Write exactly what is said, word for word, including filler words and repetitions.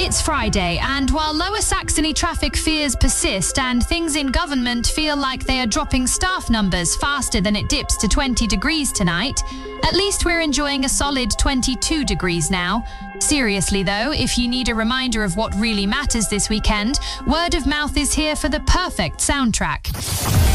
It's Friday, and while Lower Saxony traffic fears persist and things in government feel like they are dropping staff numbers faster than it dips to twenty degrees tonight, at least we're enjoying a solid twenty-two degrees now. Seriously though, if you need a reminder of what really matters this weekend, Word of Mouth is here for the perfect soundtrack.